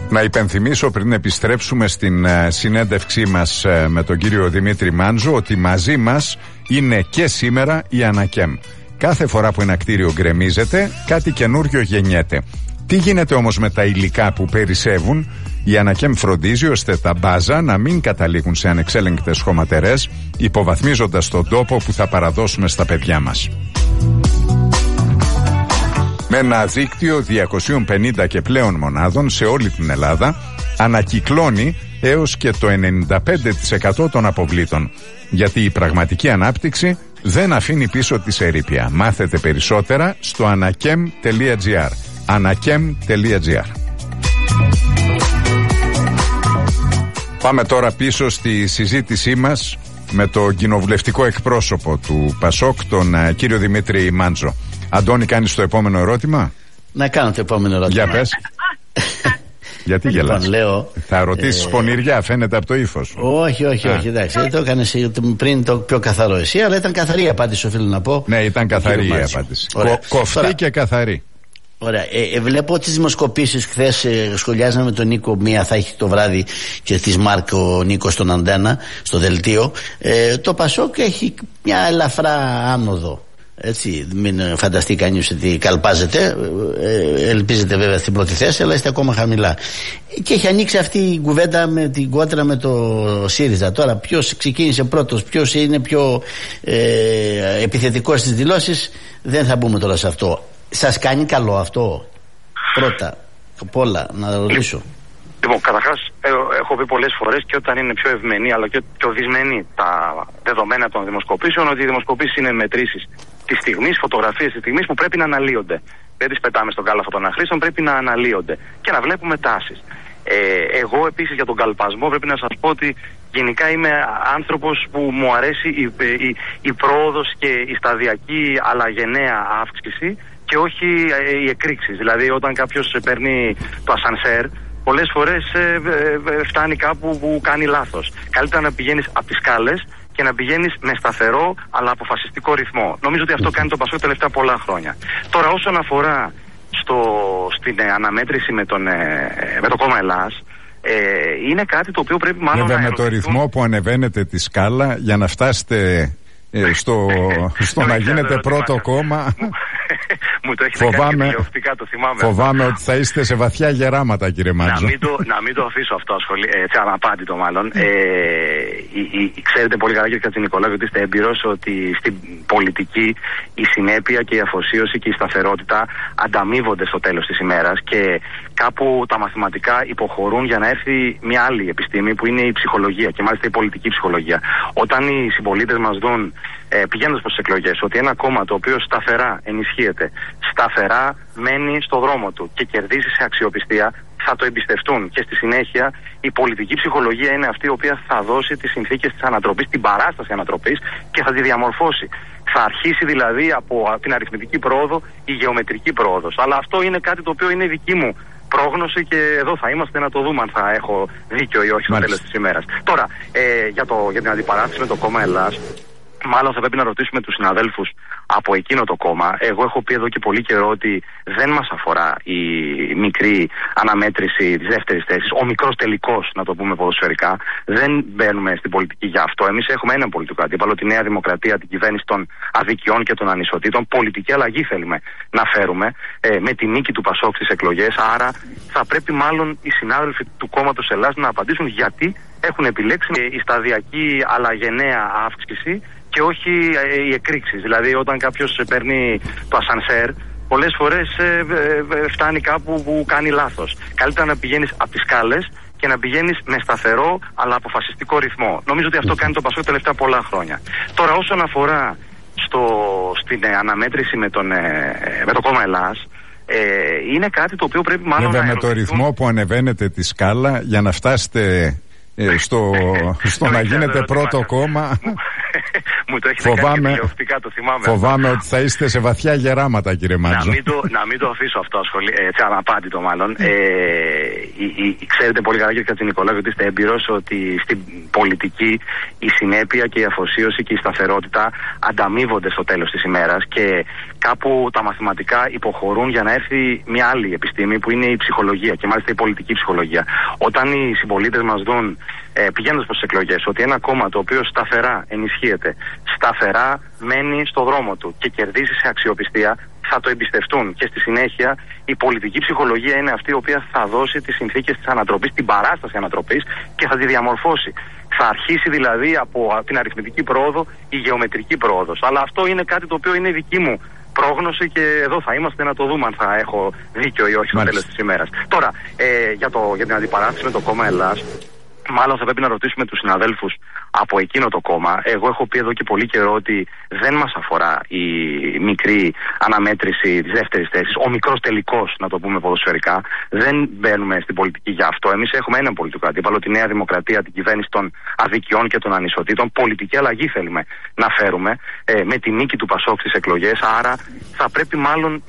Να υπενθυμίσω πριν επιστρέψουμε στην συνέντευξή μας με τον κύριο Δημήτρη Μάντζο ότι μαζί μας είναι και σήμερα η Ανακέμ. Κάθε φορά που ένα κτίριο γκρεμίζεται, κάτι καινούριο γεννιέται. Τι γίνεται όμως με τα υλικά που περισσεύουν? Η Ανακέμ φροντίζει ώστε τα μπάζα να μην καταλήγουν σε ανεξέλεγκτες χωματερές, υποβαθμίζοντας τον τόπο που θα παραδώσουμε στα παιδιά μας. Με ένα δίκτυο 250 και πλέον μονάδων σε όλη την Ελλάδα, ανακυκλώνει έως και το 95% των αποβλήτων. Γιατί η πραγματική ανάπτυξη δεν αφήνει πίσω τη ερείπια. Μάθετε περισσότερα στο anakem.gr. anakem.gr. Πάμε τώρα πίσω στη συζήτησή μας με το κοινοβουλευτικό εκπρόσωπο του ΠΑΣΟΚ, τον κύριο Δημήτρη Μάντζο. Αντώνη, κάνεις το επόμενο ερώτημα? Να κάνω το επόμενο ερώτημα. Για πες. Γιατί γελάς? Λέω, θα ρωτήσεις πονηριά, φαίνεται από το ύφος. Όχι, εντάξει. Το έκανες πριν το πιο καθαρό εσύ, αλλά ήταν καθαρή η απάντηση, οφείλω να πω. Ναι, ήταν καθαρή η απάντηση. Κοφτή τώρα, και καθαρή. Ωραία. Βλέπω τις δημοσκοπήσεις χθες. Σχολιάζαμε με τον Νίκο, μία θα έχει το βράδυ και της Μάρκ ο Νίκος στον Αντένα, στο δελτίο. Το ΠΑΣΟΚ έχει μια ελαφρά άνοδο. Έτσι, μην φανταστεί κανείς ότι καλπάζεται. Ελπίζετε βέβαια στην πρώτη θέση, αλλά είστε ακόμα χαμηλά. Και έχει ανοίξει αυτή η κουβέντα με την κόντρα με το ΣΥΡΙΖΑ. Τώρα, ποιος ξεκίνησε πρώτος, ποιος είναι πιο επιθετικός στις δηλώσεις, δεν θα μπούμε τώρα σε αυτό. Σας κάνει καλό αυτό? Πρώτα απ' όλα να ρωτήσω. Λοιπόν, καταρχάς, έχω πει πολλές φορές και όταν είναι πιο ευμενή αλλά και πιο δυσμενή τα δεδομένα των δημοσκοπήσεων, ότι οι δημοσκοπήσεις είναι μετρήσεις της στιγμής, φωτογραφίες της στιγμής που πρέπει να αναλύονται. Δεν τις πετάμε στον κάλαθο των αχρήστων, πρέπει να αναλύονται και να βλέπουμε τάσεις. Εγώ επίσης για τον καλπασμό πρέπει να σας πω ότι γενικά είμαι άνθρωπος που μου αρέσει η πρόοδος και η σταδιακή αλλά γενναία αύξηση και όχι οι εκρήξεις. Δηλαδή όταν κάποιος παίρνει το ασανσέρ, πολλές φορές φτάνει κάπου που κάνει λάθος. Καλύτερα να πηγαίνεις από τις σκάλες και να πηγαίνεις με σταθερό αλλά αποφασιστικό ρυθμό. Νομίζω ότι αυτό κάνει το ΠΑΣΟΚ τελευταία πολλά χρόνια. Τώρα όσον αφορά στην αναμέτρηση με το κόμμα Ελλάς, είναι κάτι το οποίο πρέπει μάλλον βέβαια, με το ρυθμό που ανεβαίνετε τη σκάλα για να φτάσετε στο να γίνετε πρώτο κόμμα. Μου το έχετε κάνει τηλεοπτικά, το θυμάμαι. Φοβάμαι ότι θα είστε σε βαθιά γεράματα, κύριε Μάντζο. Να μην το αφήσω αυτό αναπάντητο μάλλον. Ξέρετε πολύ καλά, κύριε Κατσινικολάου, ότι είστε έμπειρος ότι στην πολιτική η συνέπεια και η αφοσίωση και η σταθερότητα ανταμείβονται στο τέλος της ημέρας και κάπου τα μαθηματικά υποχωρούν για να έρθει μια άλλη επιστήμη που είναι η ψυχολογία και μάλιστα η πολιτική ψυχολογία. Όταν οι συμπολίτες μας δουν πηγαίνοντας προς τις εκλογές ότι ένα κόμμα το οποίο σταθερά ενισχύεται, σταθερά μένει στο δρόμο του και κερδίζει σε αξιοπιστία, θα το εμπιστευτούν και στη συνέχεια η πολιτική ψυχολογία είναι αυτή η οποία θα δώσει τις συνθήκες της ανατροπής, την παράσταση ανατροπής και θα τη διαμορφώσει. Θα αρχίσει δηλαδή από την αριθμητική πρόοδο η γεωμετρική πρόοδος. Αλλά αυτό είναι κάτι το οποίο είναι δική μου πρόγνωση και εδώ θα είμαστε να το δούμε αν θα έχω δίκιο ή όχι στο τέλος της ημέρας. Τώρα, για την αντιπαράθεση με το κόμμα Ελλάς, μάλλον θα πρέπει να ρωτήσουμε τους συναδέλφους από εκείνο το κόμμα. Εγώ έχω πει εδώ και πολύ καιρό ότι δεν μας αφορά η μικρή αναμέτρηση της δεύτερης θέσης, ο μικρός τελικός, να το πούμε ποδοσφαιρικά. Δεν μπαίνουμε στην πολιτική για αυτό. Εμείς έχουμε έναν πολιτικό αντίπαλο, τη Νέα Δημοκρατία, την κυβέρνηση των αδικιών και των ανισοτήτων. Πολιτική αλλαγή θέλουμε να φέρουμε με τη νίκη του ΠΑΣΟΚ στις εκλογές. Άρα θα πρέπει μάλλον οι συνάδελφοι του κόμματος Ελλάς να απαντήσουν γιατί έχουν επιλέξει η σταδιακή αλλά γενναία αύξηση και όχι οι εκρήξεις. Δηλαδή όταν κάποιος παίρνει το ασανσέρ, πολλές φορές φτάνει κάπου που κάνει λάθος. Καλύτερα να πηγαίνεις από τις σκάλες και να πηγαίνεις με σταθερό αλλά αποφασιστικό ρυθμό. Νομίζω ότι αυτό κάνει το ΠΑΣΟΚ τελευταία πολλά χρόνια. Τώρα όσον αφορά στην αναμέτρηση με το κόμμα Ελλάς, είναι κάτι το οποίο πρέπει μάλλον βέβαια, με το ρυθμό που ανεβαίνετε τη σκάλα για να φτάσετε στο να γίνετε πρώτο κόμμα. Μου το έχετε κάνει και τηλεοπτικά, το θυμάμαι. Φοβάμαι ότι θα είστε σε βαθιά γεράματα, κύριε Μάντζο. Να μην το αφήσω αυτό αναπάντητο μάλλον. Ξέρετε πολύ καλά, κύριε Χατζηνικολάου, ότι είστε έμπειρος, ότι στην πολιτική η συνέπεια και η αφοσίωση και η σταθερότητα ανταμείβονται στο τέλος της ημέρας και κάπου τα μαθηματικά υποχωρούν για να έρθει μια άλλη επιστήμη που είναι η ψυχολογία και μάλιστα η πολιτική ψυχολογία. Όταν οι συμπολίτες μας δουν, πηγαίνοντας προς τις εκλογές, ότι ένα κόμμα το οποίο σταθερά ενισχύεται, σταθερά μένει στο δρόμο του και κερδίζει σε αξιοπιστία, θα το εμπιστευτούν και στη συνέχεια η πολιτική ψυχολογία είναι αυτή η οποία θα δώσει τις συνθήκες της ανατροπής, την παράσταση ανατροπής και θα τη διαμορφώσει. Θα αρχίσει δηλαδή από την αριθμητική πρόοδο η γεωμετρική πρόοδος. Αλλά αυτό είναι κάτι το οποίο είναι δική μου πρόγνωση και εδώ θα είμαστε να το δούμε αν θα έχω δίκιο ή όχι στο τέλος της ημέρας. Τώρα, για την αντιπαράθεση με το κόμμα Ελλάς, μάλλον θα πρέπει να ρωτήσουμε τους συναδέλφους από εκείνο το κόμμα. Εγώ έχω πει εδώ και πολύ καιρό ότι δεν μας αφορά η μικρή αναμέτρηση της δεύτερης θέσης, ο μικρός τελικός, να το πούμε ποδοσφαιρικά. Δεν μπαίνουμε στην πολιτική για αυτό. Εμείς έχουμε έναν πολιτικό αντίπαλο, τη Νέα Δημοκρατία, την κυβέρνηση των αδικιών και των ανισοτήτων. Πολιτική αλλαγή θέλουμε να φέρουμε με τη νίκη του Πασόκ στις εκλογές. Άρα θα πρέπει μάλλον